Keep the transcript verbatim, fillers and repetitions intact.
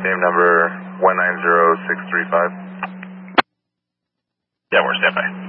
Name number one nine zero six three five. Yeah, we're standby.